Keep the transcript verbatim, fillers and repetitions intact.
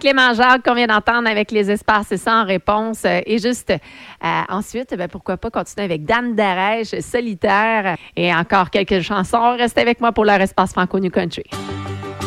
Clément Jacques qu'on vient d'entendre avec les espaces sans réponse. Et juste euh, ensuite, ben, pourquoi pas continuer avec Dan Darèche, Solitaire et encore quelques chansons. Restez avec moi pour leur espace Franco New Country.